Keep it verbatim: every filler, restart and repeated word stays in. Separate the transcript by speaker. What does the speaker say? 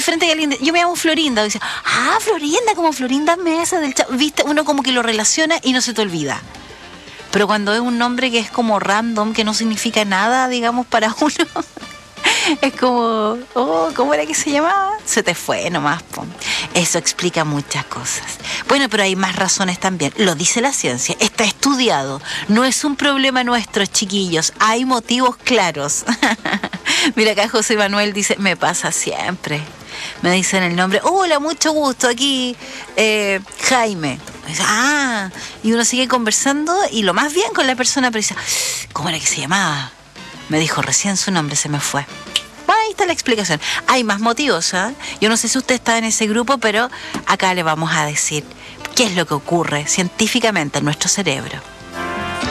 Speaker 1: diferente que alguien. De, yo me llamo Florinda. Y dice, ah, Florinda, como Florinda Mesa del Chavo. Viste, uno como que lo relaciona y no se te olvida. Pero cuando es un nombre que es como random, que no significa nada, digamos, para uno, es como, oh, ¿cómo era que se llamaba? Se te fue nomás, po. Eso explica muchas cosas. Bueno, pero hay más razones también. Lo dice la ciencia, está estudiado. No es un problema nuestro, chiquillos. Hay motivos claros. Mira acá José Manuel dice, me pasa siempre. Me dicen el nombre, hola, mucho gusto, aquí eh, Jaime. Ah, y uno sigue conversando y lo más bien con la persona, pero dice, ¿cómo era que se llamaba? Me dijo recién su nombre, se me fue. Ahí está la explicación. Hay más motivos, ¿eh? Yo no sé si usted está en ese grupo, pero acá le vamos a decir qué es lo que ocurre científicamente en nuestro cerebro.